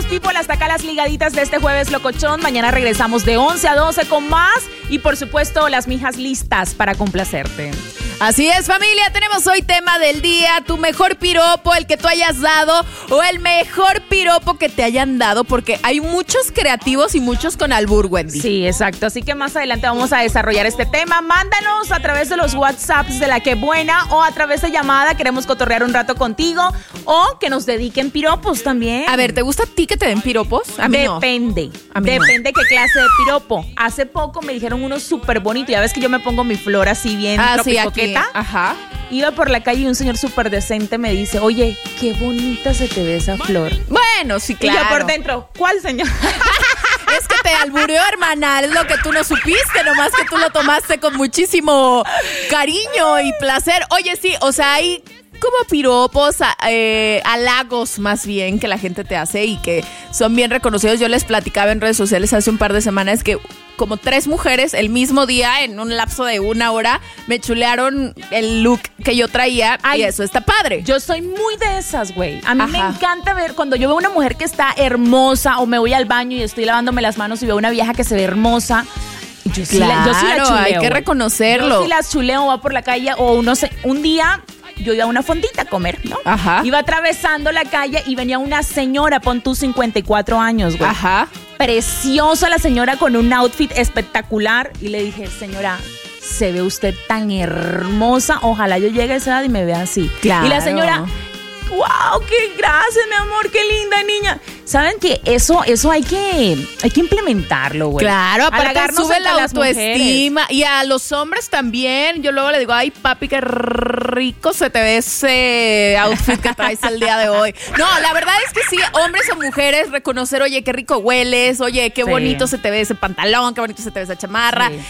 people, hasta acá las ligaditas de este jueves locochón. Mañana regresamos de 11 a 12 con más. Y por supuesto, las mijas listas para complacerte. Así es, familia, tenemos hoy tema del día, tu mejor piropo, el que tú hayas dado o el mejor piropo que te hayan dado, porque hay muchos creativos y muchos con albur, Wendy. Sí, exacto, así que más adelante vamos a desarrollar este tema. Mándanos a través de los WhatsApps de La Que Buena o a través de llamada, queremos cotorrear un rato contigo o que nos dediquen piropos también. A ver, ¿te gusta a ti que te den piropos? A mí Depende, no. A mí depende qué clase de piropo. Hace poco me dijeron uno súper bonito, ya ves que yo me pongo mi flor así bien tropicoqueta. Ajá. Iba por la calle y un señor súper decente me dice, oye, qué bonita se te ve esa flor. Bueno, sí, claro. Y yo por dentro, ¿cuál señor? Es que te albureó, hermana, es lo que tú no supiste, nomás que tú lo tomaste con muchísimo cariño y placer. Oye, sí, o sea, hay como piropos, halagos más bien que la gente te hace y que son bien reconocidos. Yo les platicaba en redes sociales hace un par de semanas que como 3 mujeres el mismo día, en un lapso de 1 hora, me chulearon el look que yo traía. Ay, y eso está padre. Yo soy muy de esas, güey. A mí me encanta ver, cuando yo veo una mujer que está hermosa o me voy al baño y estoy lavándome las manos y veo una vieja que se ve hermosa. Yo sí la chuleo. Hay que reconocerlo. Yo sí las chuleo, va por la calle o no sé, un día yo iba a una fondita a comer, ¿no? Ajá. Iba atravesando la calle y venía una señora, pon tú 54 años, güey. Ajá. Preciosa la señora con un outfit espectacular. Y le dije, señora, se ve usted tan hermosa. Ojalá yo llegue a esa edad y me vea así. Claro. Y la señora, wow, qué gracias, mi amor, qué linda niña. ¿Saben qué? Eso hay que implementarlo, güey. Claro, aparte halagarnos sube la ante las autoestima. Y a los hombres también. Yo luego le digo, ay, papi, qué rico se te ve ese outfit que traes el día de hoy. No, la verdad es que sí, hombres o mujeres, reconocer, oye, qué rico hueles, oye, qué bonito se te ve ese pantalón, qué bonito se te ve esa chamarra. Sí.